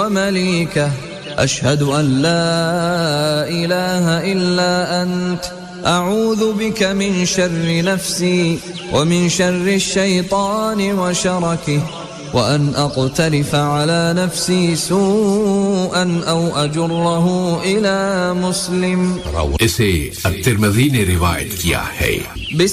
ومليكه أشهد أن لا إله إلا أنت أعوذ بك من شر نفسي ومن شر الشيطان وشركه وأن أقترف على نفسي سوءا أو أجره إلى مسلم. इसे at-Tirmidhi ने रिवायत किया है.